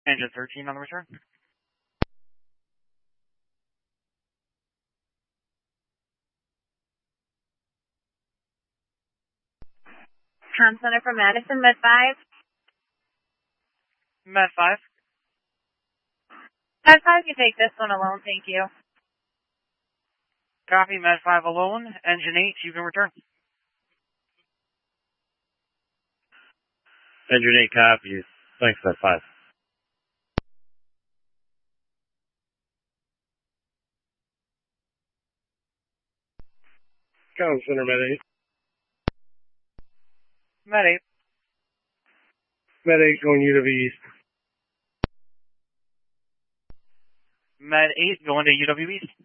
Engine 13 on the return. Com Center from Madison, Med 5. Med 5. Med 5, you take this one alone, thank you. Copy, Med 5 alone. Engine 8, you can return. Engine 8 copies. Thanks, Med 5. Com Center, Med 8. Med 8. Med 8 going UW East. Med 8 going to UW East.